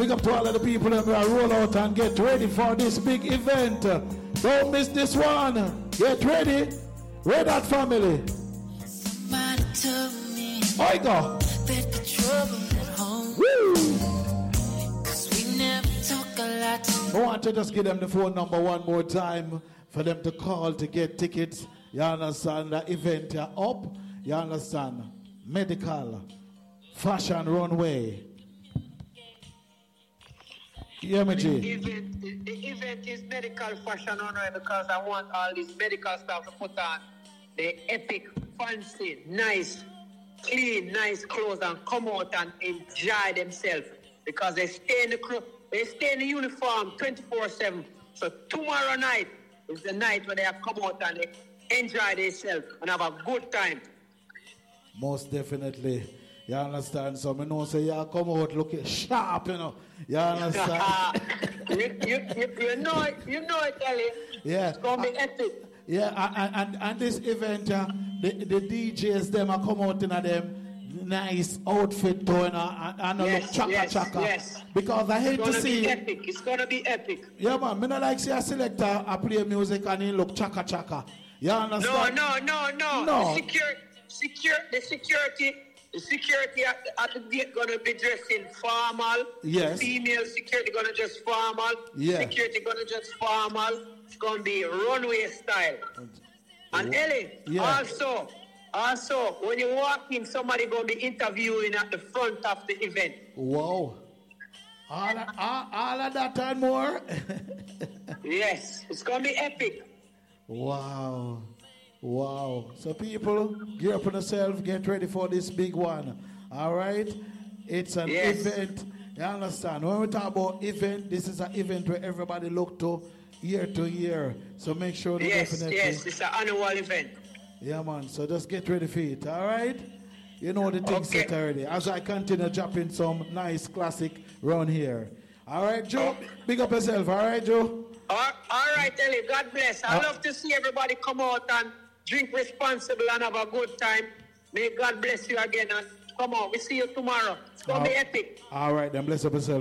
big up to all of the people that will roll out and get ready for this big event. Don't miss this one. Get ready. Where that family? Somebody told me Oiga. that the trouble at home. Woo! Cause we never talk a lot. I want to just give them the phone number one more time for them to call to get tickets. You understand? The event are up. You understand? Medical fashion runway. Yeah, me G. The event is medical fashion runway because I want all this medical stuff to put on the epic, fancy, nice, clean, nice clothes and come out and enjoy themselves because they stay in the uniform 24/7. So tomorrow night is the night when they have come out and they enjoy themselves and have a good time. Most definitely. You understand? So I know say you come out looking sharp, you know. You understand? you know it, Ellie. Yeah. It's gonna be epic. Yeah, and this event, the DJs them are come out in a them nice outfit too, and look chaka. Yes. Because I hate to see It's gonna be epic. Yeah, man. Me not like see a selector I play music and he look chaka. You understand? No. The security at the gate gonna be dressed in formal. Yes. Female security gonna dress formal. Yeah. Security gonna dress formal. It's gonna be runway style. And Ellie, also, when you walk in, somebody gonna be interviewing at the front of the event. Wow. All of that and more. Yes, it's gonna be epic. Wow. So people, gear up on yourself, get ready for this big one. All right? It's an event. You understand? When we talk about event, this is an event where everybody look to year to year. So make sure that definitely. Yes, it's an annual event. Yeah, man. So just get ready for it. All right? You know the things set already. As I continue dropping some nice classic round here. All right, Joe? Big up yourself. All right, Joe? All right, Ellie. God bless. I love to see everybody come out and drink responsible and have a good time. May God bless you again. And come on, we see you tomorrow. It's going to be epic. All right, then bless up yourself.